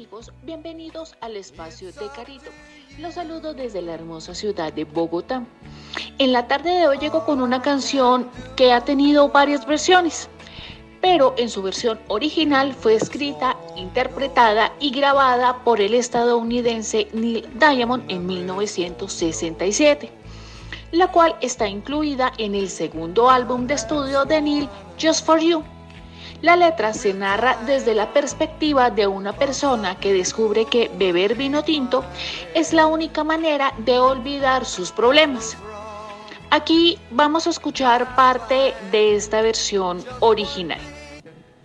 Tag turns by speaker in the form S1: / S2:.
S1: amigos, bienvenidos al espacio de Carito. Los saludo desde la hermosa ciudad de Bogotá. En la tarde de hoy llego con una canción que ha tenido varias versiones, pero en su versión original fue escrita, interpretada y grabada por el estadounidense Neil Diamond en 1967, la cual está incluida en el segundo álbum de estudio de Neil, Just For You. La letra se narra desde la perspectiva de una persona que descubre que beber vino tinto es la única manera de olvidar sus problemas. Aquí vamos a escuchar parte de esta versión original.